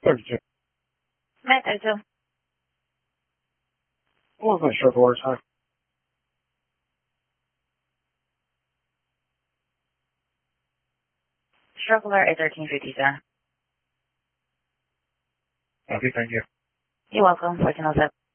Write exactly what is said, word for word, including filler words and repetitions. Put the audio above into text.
thirty-two. Met thirty-two. What was my circle order time? Circular is thirteen fifty, sir. Okay, thank you. You're welcome. fourteen oh seven.